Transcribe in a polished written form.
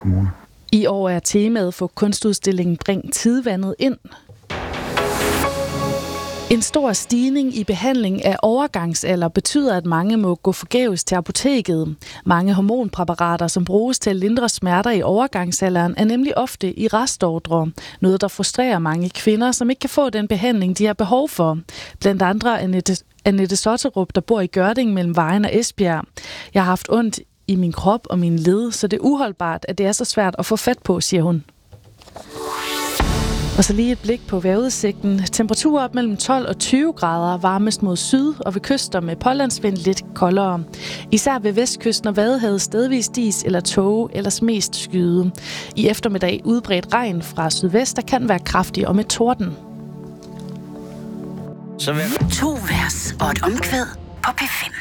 kommune. I år er temaet for kunstudstillingen Bring Tidevandet ind. En stor stigning i behandling af overgangsalder betyder, at mange må gå forgæves til apoteket. Mange hormonpræparater, som bruges til at lindre smerter i overgangsalderen, er nemlig ofte i restordre. Noget, der frustrerer mange kvinder, som ikke kan få den behandling, de har behov for. Blandt andre Annette Sotterup, der bor i Gørding mellem Vejen og Esbjerg. Jeg har haft ondt i min krop og min led, så det er uholdbart, at det er så svært at få fat på, siger hun. Og så lige et blik på vejrudsigten. Temperaturer op mellem 12 og 20 grader, varmest mod syd og ved kyster med pålandsvind lidt koldere. Især ved vestkysten og Vadehavet stedvis dis eller tåge, ellers mest skyde. I eftermiddag udbredt regn fra sydvest, der kan være kraftig og med torden. 2 vers og et omkvæd på P5.